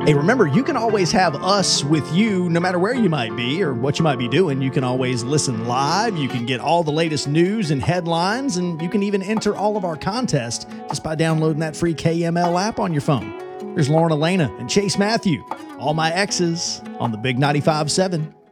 Hey, remember, you can always have us with you no matter where you might be or what you might be doing. You can always listen live. You can get all the latest news and headlines, and you can even enter all of our contests just by downloading that free KML app on your phone. There's Lauren Elena and Chase Matthew, all my exes on the Big 95.7.